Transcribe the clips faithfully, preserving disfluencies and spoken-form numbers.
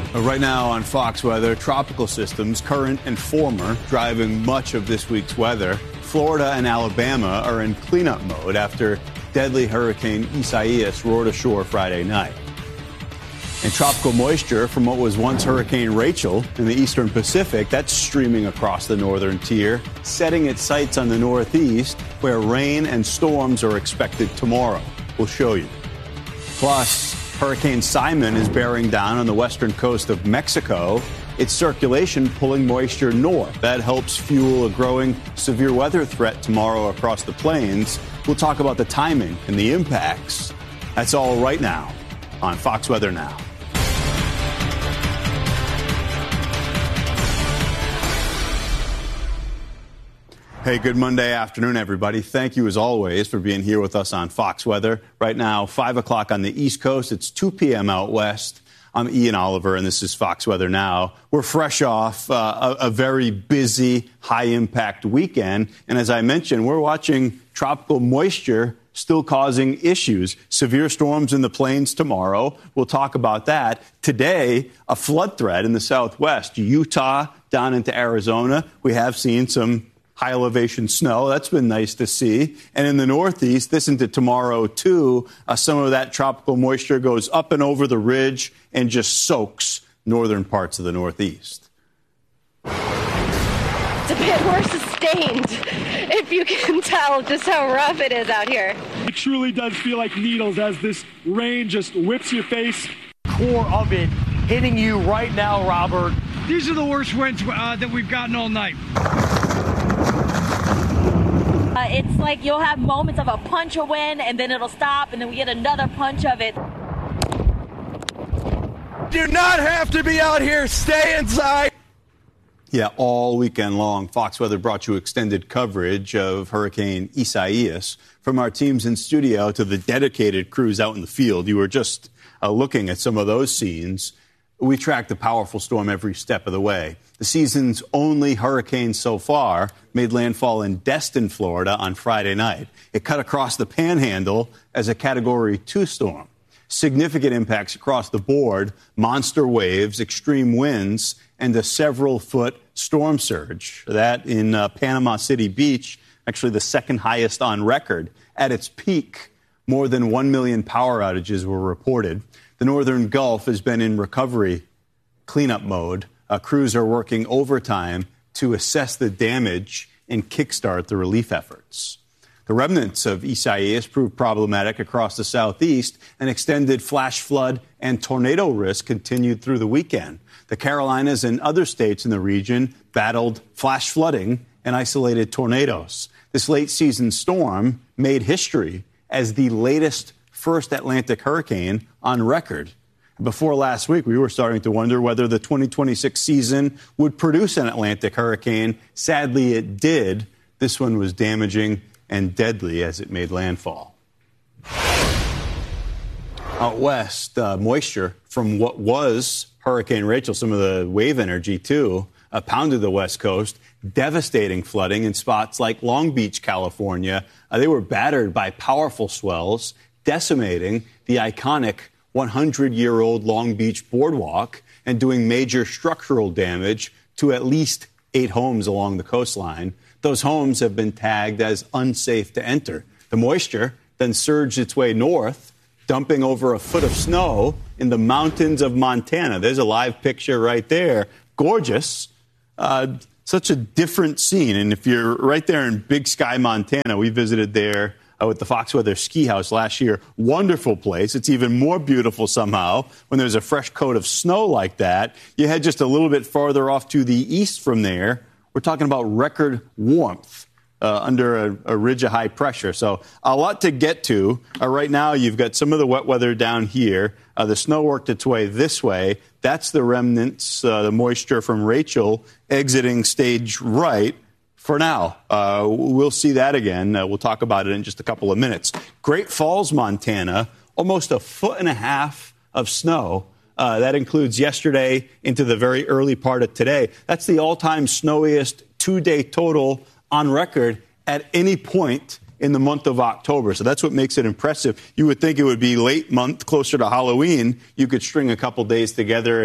Right now on Fox Weather, tropical systems, current and former, driving much of this week's weather. Florida and Alabama are in cleanup mode after deadly Hurricane Isaias roared ashore Friday night. And tropical moisture from what was once Hurricane Rachel in the eastern Pacific, that's streaming across the northern tier, setting its sights on the northeast, where rain and storms are expected tomorrow. We'll show you. Plus, Hurricane Simon is bearing down on the western coast of Mexico. Its circulation pulling moisture north. That helps fuel a growing severe weather threat tomorrow across the plains. We'll talk about the timing and the impacts. That's all right now on Fox Weather Now. Hey, good Monday afternoon, everybody. Thank you, as always, for being here with us on Fox Weather. Right now, five o'clock on the East Coast. It's two p.m. out west. I'm Ian Oliver, and this is Fox Weather Now. We're fresh off uh, a, a very busy, high-impact weekend. And as I mentioned, we're watching tropical moisture still causing issues. Severe storms in the plains tomorrow. We'll talk about that. Today, a flood threat in the southwest. Utah down into Arizona. We have seen some high elevation snow. That's been nice to see. And in the northeast, this into tomorrow, too, uh, some of that tropical moisture goes up and over the ridge and just soaks northern parts of the northeast. It's a bit more sustained, if you can tell just how rough it is out here. It truly does feel like needles as this rain just whips your face. Core of it hitting you right now, Robert. These are the worst winds uh, that we've gotten all night. Uh, it's like you'll have moments of a punch of wind, and then it'll stop, and then we get another punch of it. Do not have to be out here. Stay inside. Yeah, all weekend long, Fox Weather brought you extended coverage of Hurricane Isaias. From our teams in studio to the dedicated crews out in the field, you were just uh, looking at some of those scenes. We tracked the powerful storm every step of the way. The season's only hurricane so far made landfall in Destin, Florida on Friday night. It cut across the panhandle as a Category two storm. Significant impacts across the board, monster waves, extreme winds, and a several-foot storm surge. That in uh, Panama City Beach, actually the second highest on record. At its peak, more than one million power outages were reported. The Northern Gulf has been in recovery cleanup mode. Uh, crews are working overtime to assess the damage and kickstart the relief efforts. The remnants of Isaias proved problematic across the southeast, and extended flash flood and tornado risk continued through the weekend. The Carolinas and other states in the region battled flash flooding and isolated tornadoes. This late-season storm made history as the latest first Atlantic hurricane on record. Before last week, we were starting to wonder whether the twenty twenty-six season would produce an Atlantic hurricane. Sadly, it did. This one was damaging and deadly as it made landfall. Out west, uh, moisture from what was Hurricane Rachel, some of the wave energy, too, uh, pounded the West Coast, devastating flooding in spots like Long Beach, California. Uh, they were battered by powerful swells, decimating the iconic hundred-year-old Long Beach boardwalk and doing major structural damage to at least eight homes along the coastline. Those homes have been tagged as unsafe to enter. The moisture then surged its way north, dumping over a foot of snow in the mountains of Montana. There's a live picture right there. Gorgeous. Uh, such a different scene. And if you're right there in Big Sky, Montana, we visited there Uh, with the Fox Weather Ski House last year. Wonderful place. It's even more beautiful somehow when there's a fresh coat of snow like that. You head just a little bit farther off to the east from there. We're talking about record warmth uh, under a, a ridge of high pressure. So a lot to get to. Uh, right now, you've got some of the wet weather down here. Uh, the snow worked its way this way. That's the remnants, uh, the moisture from Rachel exiting stage right. For now, uh, we'll see that again. Uh, we'll talk about it in just a couple of minutes. Great Falls, Montana, almost a foot and a half of snow. Uh, that includes yesterday into the very early part of today. That's the all-time snowiest two-day total on record at any point in the month of October. So that's what makes it impressive. You would think it would be late month, closer to Halloween. You could string a couple days together and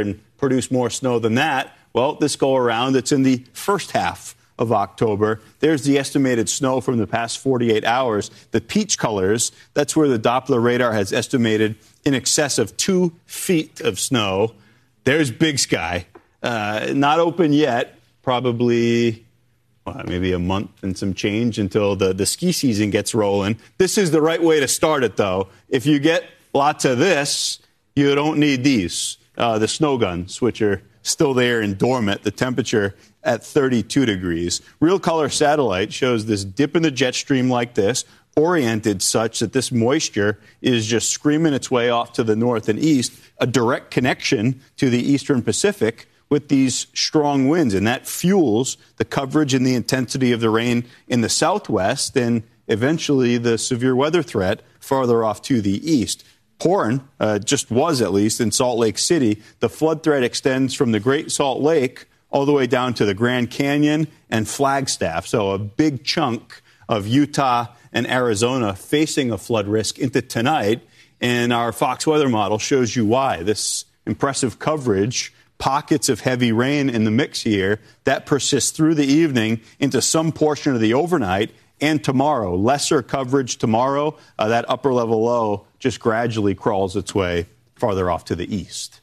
produce more snow than that? Well, this go around, it's in the first half of October. There's the estimated snow from the past forty-eight hours. The peach colors, that's where the Doppler radar has estimated in excess of two feet of snow. There's Big Sky. Uh, not open yet, probably well, maybe a month and some change until the, the ski season gets rolling. This is the right way to start it, though. If you get lots of this, you don't need these, uh, the snow guns, which are still there and dormant. The temperature at thirty-two degrees. Real Color Satellite shows this dip in the jet stream like this, oriented such that this moisture is just screaming its way off to the north and east, a direct connection to the eastern Pacific with these strong winds. And that fuels the coverage and the intensity of the rain in the southwest and eventually the severe weather threat farther off to the east. Pouring, uh, just was at least, in Salt Lake City. The flood threat extends from the Great Salt Lake all the way down to the Grand Canyon and Flagstaff. So a big chunk of Utah and Arizona facing a flood risk into tonight. And our Fox weather model shows you why. This impressive coverage, pockets of heavy rain in the mix here, that persists through the evening into some portion of the overnight and tomorrow. Lesser coverage tomorrow. Uh, that upper level low just gradually crawls its way farther off to the east.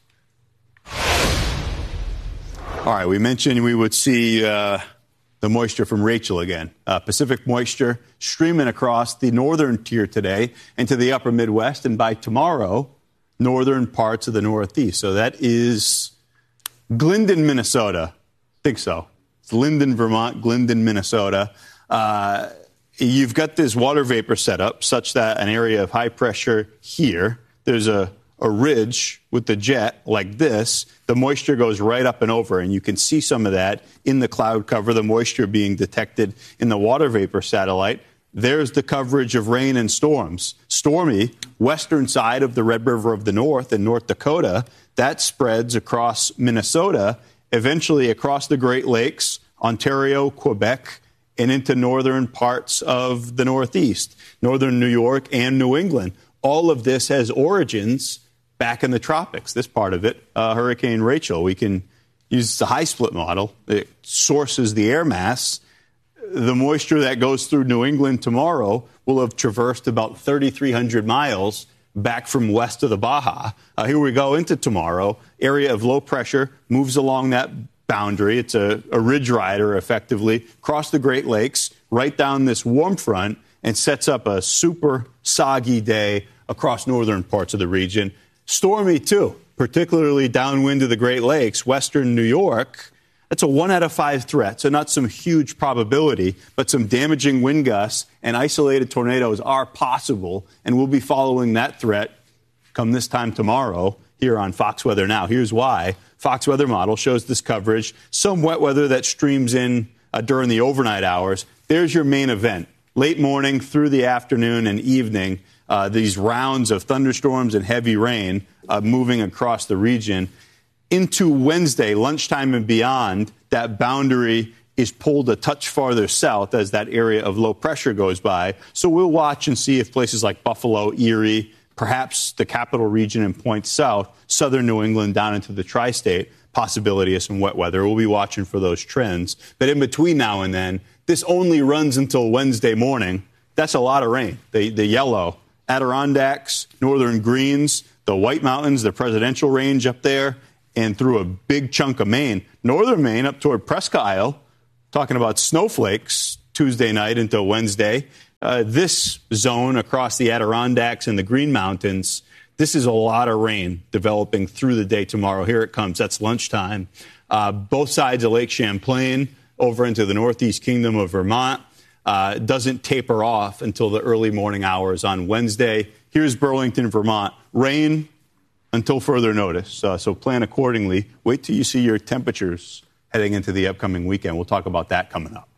All right, we mentioned we would see uh, the moisture from Rachel again. Uh, Pacific moisture streaming across the northern tier today into the upper Midwest, and by tomorrow, northern parts of the Northeast. So that is Glendon, Minnesota. I think so. It's Linden, Vermont, Glendon, Minnesota. Uh, you've got this water vapor set up such that an area of high pressure here, there's a a ridge with the jet like this, the moisture goes right up and over, and you can see some of that in the cloud cover, the moisture being detected in the water vapor satellite. There's the coverage of rain and storms. Stormy, western side of the Red River of the North in North Dakota, that spreads across Minnesota, eventually across the Great Lakes, Ontario, Quebec, and into northern parts of the Northeast, northern New York and New England. All of this has origins back in the tropics. This part of it, uh, Hurricane Rachel. We can use the high split model. It sources the air mass. The moisture that goes through New England tomorrow will have traversed about thirty-three hundred miles back from west of the Baja. Uh, here we go into tomorrow. Area of low pressure moves along that boundary. It's a, a ridge rider, effectively, across the Great Lakes, right down this warm front, and sets up a super soggy day across northern parts of the region. Stormy, too, particularly downwind of the Great Lakes, western New York. That's a one out of five threat, so not some huge probability, but some damaging wind gusts and isolated tornadoes are possible, and we'll be following that threat come this time tomorrow here on Fox Weather Now. Here's why. Fox Weather Model shows this coverage. Some wet weather that streams in uh, during the overnight hours. There's your main event. Late morning through the afternoon and evening, uh, these rounds of thunderstorms and heavy rain uh, moving across the region. Into Wednesday, lunchtime and beyond, that boundary is pulled a touch farther south as that area of low pressure goes by. So we'll watch and see if places like Buffalo, Erie, perhaps the capital region and points south, southern New England down into the tri-state, possibility of some wet weather. We'll be watching for those trends. But in between now and then, this only runs until Wednesday morning. That's a lot of rain. The, the yellow, Adirondacks, northern Greens, the White Mountains, the presidential range up there, and through a big chunk of Maine. Northern Maine up toward Presque Isle, talking about snowflakes Tuesday night into Wednesday. Uh, this zone across the Adirondacks and the Green Mountains, this is a lot of rain developing through the day tomorrow. Here it comes. That's lunchtime. Uh, both sides of Lake Champlain over into the Northeast Kingdom of Vermont. Uh, doesn't taper off until the early morning hours on Wednesday. Here's Burlington, Vermont. Rain until further notice. Uh, so plan accordingly. Wait till you see your temperatures heading into the upcoming weekend. We'll talk about that coming up.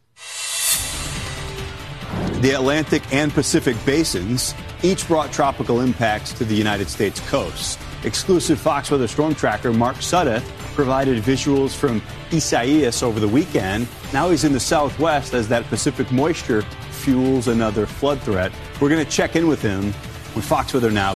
The Atlantic and Pacific basins each brought tropical impacts to the United States coast. Exclusive Fox Weather Storm Tracker Mark Sudduth provided visuals from Isaias over the weekend. Now he's in the southwest as that Pacific moisture fuels another flood threat. We're going to check in with him when Fox Weather Now